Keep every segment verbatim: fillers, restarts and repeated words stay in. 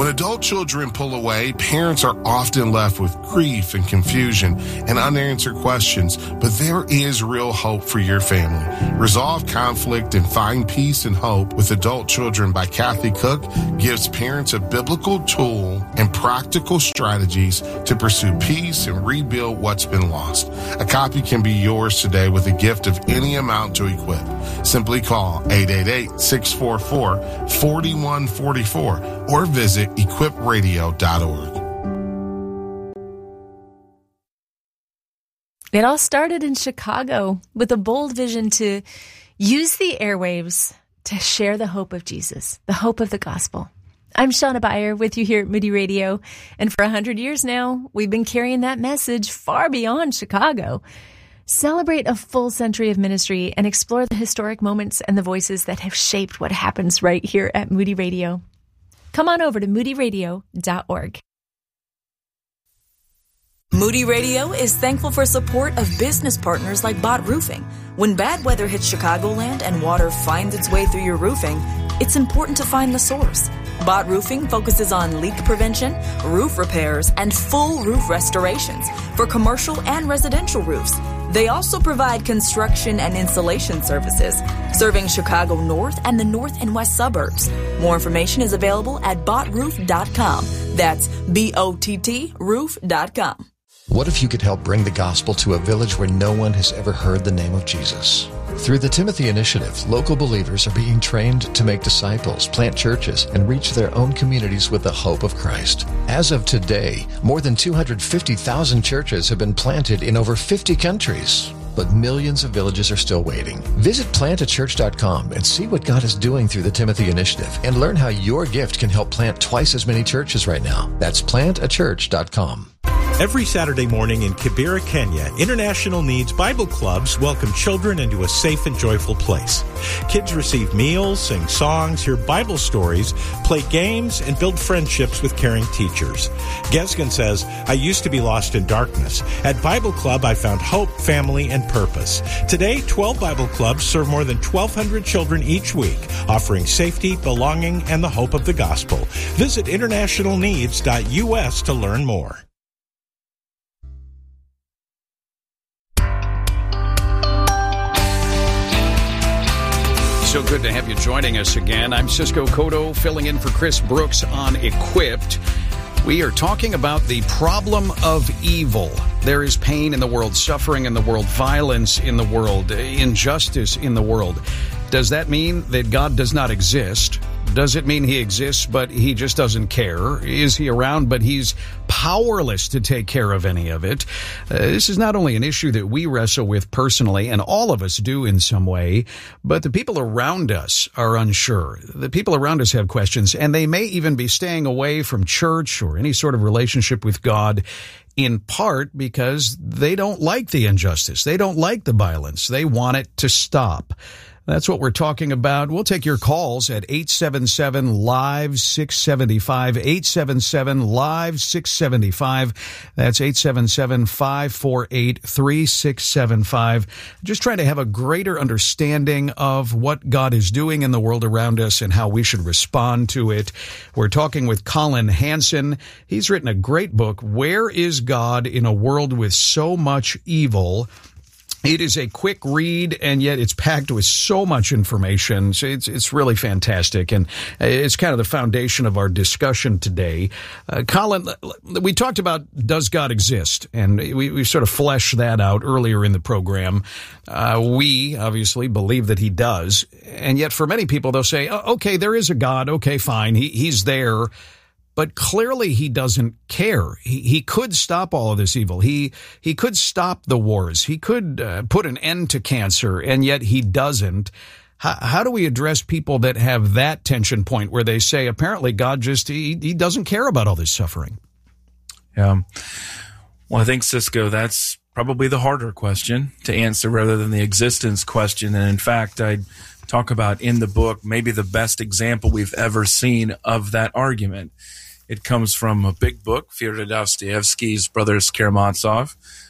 When adult children pull away, parents are often left with grief and confusion and unanswered questions, but there is real hope for your family. Resolve conflict and find peace and hope with Adult Children by Kathy Cook gives parents a biblical tool and practical strategies to pursue peace and rebuild what's been lost. A copy can be yours today with a gift of any amount to equip. Simply call eight eight eight, six four four, four one four four or visit equip radio dot org. It all started in Chicago with a bold vision to use the airwaves to share the hope of Jesus, the hope of the gospel. I'm Shauna Beyer with you here at Moody Radio, and for one hundred years now, we've been carrying that message far beyond Chicago. Celebrate a full century of ministry and explore the historic moments and the voices that have shaped what happens right here at Moody Radio. Come on over to moody radio dot org. Moody Radio is thankful for support of business partners like Bott Roofing. When bad weather hits Chicagoland and water finds its way through your roofing, it's important to find the source. Bott Roofing focuses on leak prevention, roof repairs, and full roof restorations for commercial and residential roofs. They also provide construction and installation services, serving Chicago North and the north and west suburbs. More information is available at bott roof dot com. That's B O T T roof dot com. What if you could help bring the gospel to a village where no one has ever heard the name of Jesus? Through the Timothy Initiative, local believers are being trained to make disciples, plant churches, and reach their own communities with the hope of Christ. As of today, more than two hundred fifty thousand churches have been planted in over fifty countries. But millions of villages are still waiting. Visit plant a church dot com and see what God is doing through the Timothy Initiative and learn how your gift can help plant twice as many churches right now. That's plant a church dot com. Every Saturday morning in Kibera, Kenya, International Needs Bible Clubs welcome children into a safe and joyful place. Kids receive meals, sing songs, hear Bible stories, play games, and build friendships with caring teachers. Gesgen says, I used to be lost in darkness. At Bible Club, I found hope, family, and purpose. Today, twelve Bible Clubs serve more than twelve hundred children each week, offering safety, belonging, and the hope of the gospel. Visit international needs dot U S to learn more. So good to have you joining us again. I'm Cisco Cotto, filling in for Chris Brooks on Equipped. We are talking about the problem of evil. There is pain in the world, suffering in the world, violence in the world, injustice in the world. Does that mean that God does not exist? Does it mean he exists, but he just doesn't care? Is he around, but he's powerless to take care of any of it? Uh, this is not only an issue that we wrestle with personally, and all of us do in some way, but the people around us are unsure. The people around us have questions, and they may even be staying away from church or any sort of relationship with God, in part because they don't like the injustice. They don't like the violence. They want it to stop. That's what we're talking about. We'll take your calls at eight seven seven, live, six seven five, eight seven seven, live, six seven five. That's eight seven seven, five four eight, three six seven five. Just trying to have a greater understanding of what God is doing in the world around us and how we should respond to it. We're talking with Collin Hansen. He's written a great book, Where is God in a World with So Much Evil? It is a quick read, and yet it's packed with so much information. So it's it's really fantastic, and it's kind of the foundation of our discussion today. Uh, Collin, we talked about does God exist, and we, we sort of fleshed that out earlier in the program. Uh, we obviously believe that he does, and yet for many people they'll say, oh, okay, there is a God, okay, fine, he, he's there. But clearly he doesn't care. He, he could stop all of this evil. He he could stop the wars. He could uh, put an end to cancer, and yet he doesn't. How, how do we address people that have that tension point where they say, apparently God just, he, he doesn't care about all this suffering? Yeah. Well, I think, Cisco, that's probably the harder question to answer rather than the existence question. And in fact, I talk about in the book maybe the best example we've ever seen of that argument. It comes from a big book, Fyodor Dostoevsky's Brothers Karamazov.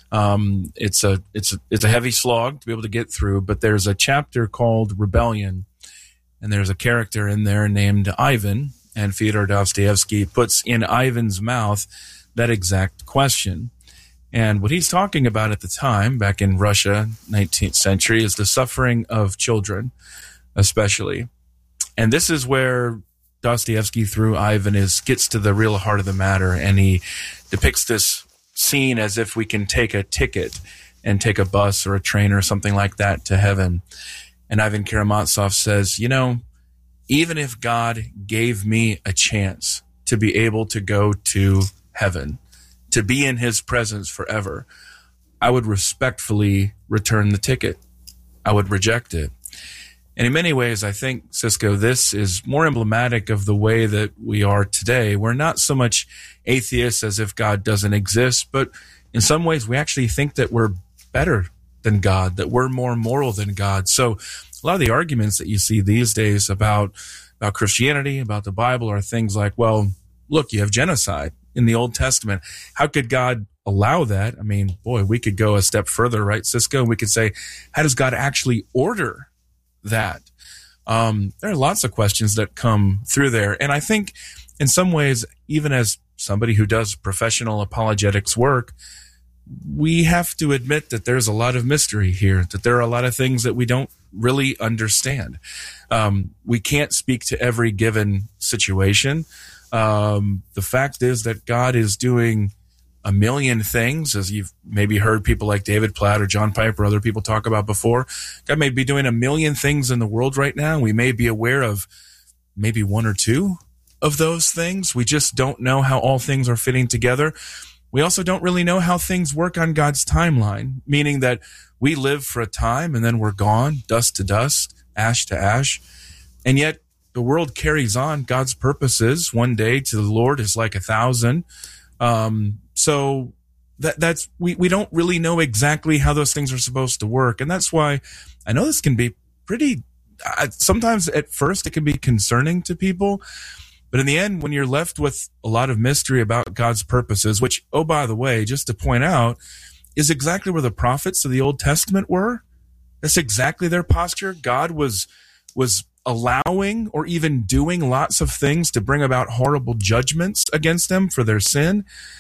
Um, it's a it's a, it's a heavy slog to be able to get through, but there's a chapter called Rebellion, and there's a character in there named Ivan, and Fyodor Dostoevsky puts in Ivan's mouth that exact question. And what he's talking about at the time, back in Russia, nineteenth century, is the suffering of children, especially. And this is where Dostoevsky, through Ivan, is gets to the real heart of the matter, and he depicts this scene as if we can take a ticket and take a bus or a train or something like that to heaven. And Ivan Karamazov says, you know, even if God gave me a chance to be able to go to heaven, to be in his presence forever, I would respectfully return the ticket. I would reject it. And in many ways, I think, Cisco, this is more emblematic of the way that we are today. We're not so much atheists as if God doesn't exist, but in some ways we actually think that we're better than God, that we're more moral than God. So a lot of the arguments that you see these days about, about Christianity, about the Bible, are things like, well, look, you have genocide in the Old Testament. How could God allow that? I mean, boy, we could go a step further, right, Cisco? We could say, how does God actually order that? Um, there are lots of questions that come through there. And I think in some ways, even as somebody who does professional apologetics work, we have to admit that there's a lot of mystery here, that there are a lot of things that we don't really understand. Um, we can't speak to every given situation. Um, the fact is that God is doing a million things, as you've maybe heard people like David Platt or John Piper, other people talk about before. God may be doing a million things in the world right now. We may be aware of maybe one or two of those things. We just don't know how all things are fitting together. We also don't really know how things work on God's timeline, meaning that we live for a time and then we're gone, dust to dust, ash to ash. And yet the world carries on. God's purposes one day to the Lord is like a thousand. Um, so that, that's, we, we don't really know exactly how those things are supposed to work. And that's why I know this can be pretty, uh, sometimes at first it can be concerning to people. But in the end, when you're left with a lot of mystery about God's purposes, which, oh, by the way, just to point out, is exactly where the prophets of the Old Testament were. That's exactly their posture. God was, was allowing or even doing lots of things to bring about horrible judgments against them for their sin.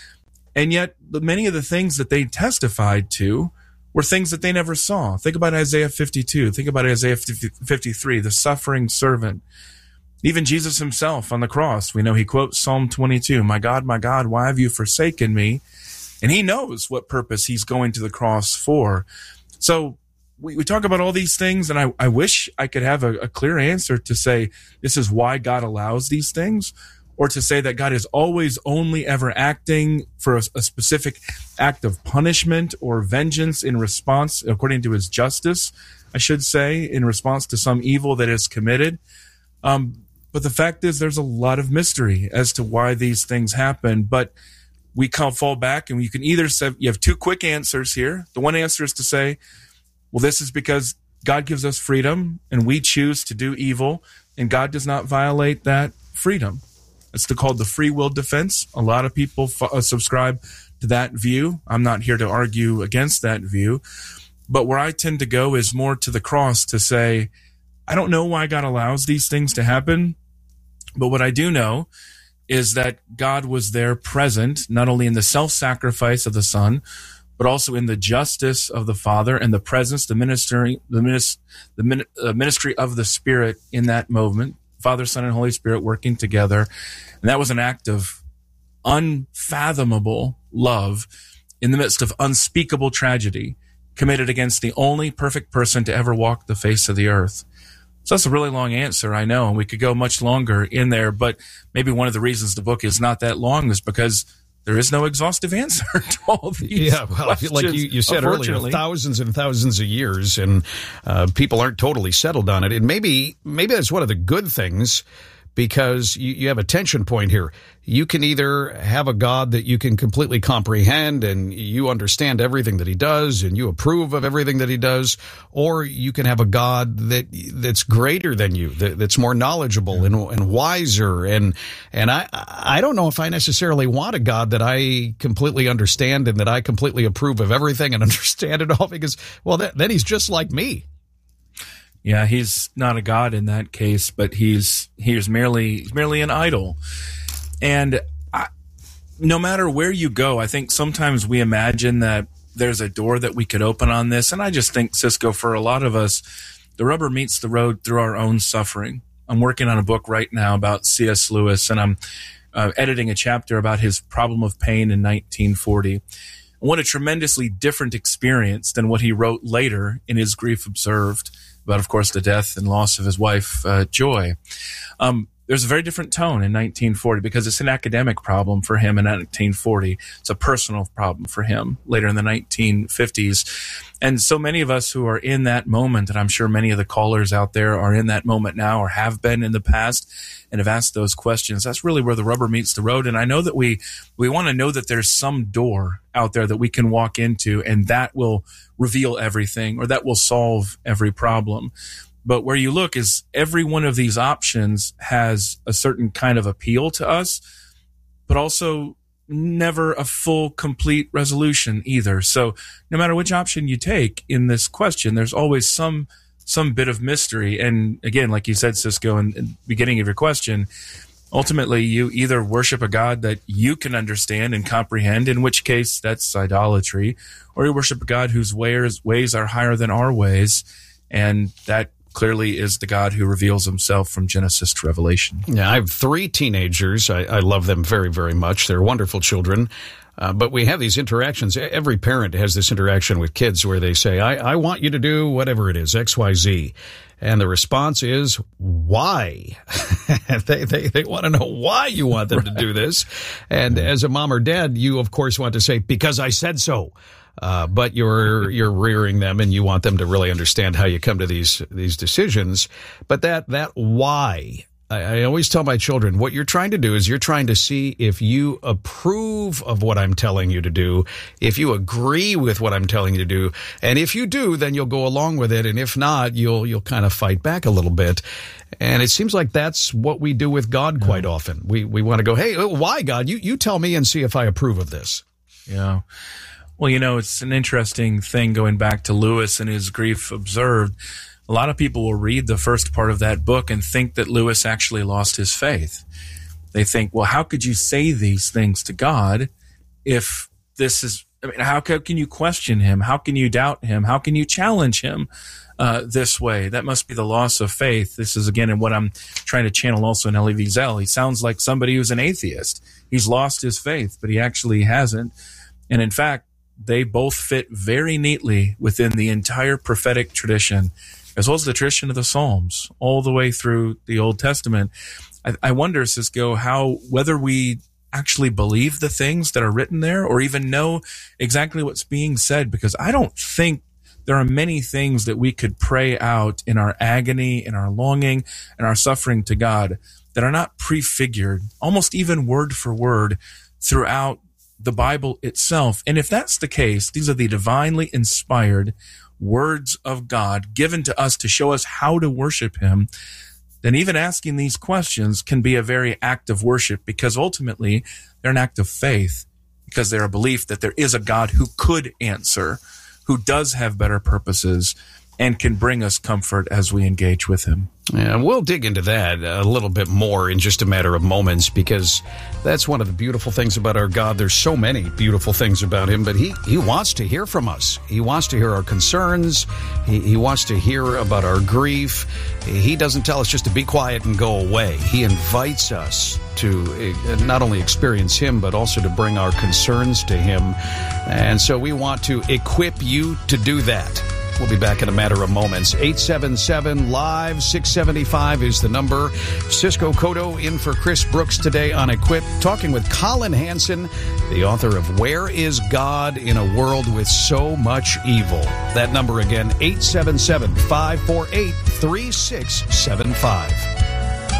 And yet the, many of the things that they testified to were things that they never saw. Think about Isaiah fifty-two. Think about Isaiah fifty-three, the suffering servant. Even Jesus himself on the cross, we know he quotes Psalm twenty-two, "My God, my God, why have you forsaken me?" And he knows what purpose he's going to the cross for. So we, we talk about all these things, and I, I wish I could have a, a clear answer to say this is why God allows these things, or to say that God is always only ever acting for a, a specific act of punishment or vengeance in response, according to his justice, I should say, in response to some evil that is committed. Um, but the fact is there's a lot of mystery as to why these things happen. But we can fall back, and you can either say, you have two quick answers here. The one answer is to say, well, this is because God gives us freedom and we choose to do evil, and God does not violate that freedom. It's called the free will defense. A lot of people f- subscribe to that view. I'm not here to argue against that view. But where I tend to go is more to the cross, to say, I don't know why God allows these things to happen, but what I do know is that God was there present, not only in the self-sacrifice of the Son, but also in the justice of the Father and the presence, the ministry, the, minis, the min, uh, ministry of the Spirit in that moment, Father, Son, and Holy Spirit working together. And that was an act of unfathomable love in the midst of unspeakable tragedy committed against the only perfect person to ever walk the face of the earth. So that's a really long answer, I know, and we could go much longer in there, but maybe one of the reasons the book is not that long is because there is no exhaustive answer to all these Yeah, well, questions, like you, you said earlier, thousands and thousands of years, and uh, people aren't totally settled on it. And maybe maybe that's one of the good things, because you, you have a tension point here. You can either have a God that you can completely comprehend and you understand everything that he does and you approve of everything that he does, or you can have a God that that's greater than you, that, that's more knowledgeable and, and wiser. And and I I don't know if I necessarily want a God that I completely understand and that I completely approve of everything and understand it all, because, well, that, then he's just like me. Yeah, he's not a god in that case, but he's he's merely he's merely an idol. And I, no matter where you go, I think sometimes we imagine that there's a door that we could open on this. And I just think, Cisco, for a lot of us, the rubber meets the road through our own suffering. I'm working on a book right now about C S Lewis, and I'm uh, editing a chapter about his problem of pain in nineteen forty. What a tremendously different experience than what he wrote later in his Grief Observed, about, of course, the death and loss of his wife, uh, Joy. Um, there's a very different tone in nineteen forty because it's an academic problem for him in nineteen forty. It's a personal problem for him later in the nineteen fifties. And so many of us who are in that moment, and I'm sure many of the callers out there are in that moment now or have been in the past and have asked those questions, that's really where the rubber meets the road. And I know that we, we want to know that there's some door out there that we can walk into and that will reveal everything or that will solve every problem. But where you look is every one of these options has a certain kind of appeal to us, but also never a full, complete resolution either. So no matter which option you take in this question, there's always some some bit of mystery. And again, like you said, Cisco, in, in the beginning of your question, ultimately you either worship a God that you can understand and comprehend, in which case that's idolatry, or you worship a God whose ways, ways are higher than our ways, and that clearly is the God who reveals himself from Genesis to Revelation. Yeah, I have three teenagers. I, I love them very, very much. They're wonderful children. Uh, but we have these interactions. Every parent has this interaction with kids where they say, I, I want you to do whatever it is, X, Y, Z. And the response is, why? they, they, they want to know why you want them right. to do this. And as a mom or dad, you, of course, want to say, because I said so. Uh, but you're, you're rearing them and you want them to really understand how you come to these, these decisions. But that, that why, I, I always tell my children, what you're trying to do is you're trying to see if you approve of what I'm telling you to do, if you agree with what I'm telling you to do. And if you do, then you'll go along with it. And if not, you'll, you'll kind of fight back a little bit. And it seems like that's what we do with God quite yeah. often. We, we want to go, hey, why, God? You, you tell me and see if I approve of this. Yeah. Well, you know, it's an interesting thing going back to Lewis and his Grief Observed. A lot of people will read the first part of that book and think that Lewis actually lost his faith. They think, well, how could you say these things to God if this is, I mean, how can you question him? How can you doubt him? How can you challenge him uh, this way? That must be the loss of faith. This is, again, in what I'm trying to channel also in Elie Wiesel. He sounds like somebody who's an atheist. He's lost his faith, but he actually hasn't. And in fact, they both fit very neatly within the entire prophetic tradition, as well as the tradition of the Psalms, all the way through the Old Testament. I, I wonder, Cisco, how, whether we actually believe the things that are written there or even know exactly what's being said, because I don't think there are many things that we could pray out in our agony, in our longing, and our suffering to God that are not prefigured, almost even word for word, throughout the Bible itself. And if that's the case, these are the divinely inspired words of God given to us to show us how to worship him, then even asking these questions can be a very act of worship, because ultimately they're an act of faith, because they're a belief that there is a God who could answer, who does have better purposes, and can bring us comfort as we engage with him. Yeah, we'll dig into that a little bit more in just a matter of moments, because that's one of the beautiful things about our God. There's so many beautiful things about him, but he, he wants to hear from us. He wants to hear our concerns. He, he wants to hear about our grief. He doesn't tell us just to be quiet and go away. He invites us to not only experience him, but also to bring our concerns to him. And so we want to equip you to do that. We'll be back in a matter of moments. eight seven seven, live, six seventy-five is the number. Cisco Cotto in for Chris Brooks today on Equip, talking with Collin Hansen, the author of Where is God in a World with So Much Evil? That number again, eight seven seven, five four eight, three six seven five.